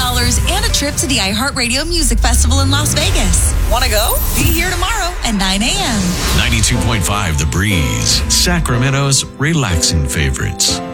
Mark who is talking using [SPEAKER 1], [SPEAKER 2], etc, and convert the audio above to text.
[SPEAKER 1] and a trip to the iHeartRadio Music Festival in Las Vegas. Want to go? Be here tomorrow at 9 a.m.
[SPEAKER 2] 92.5 The Breeze, Sacramento's relaxing favorites.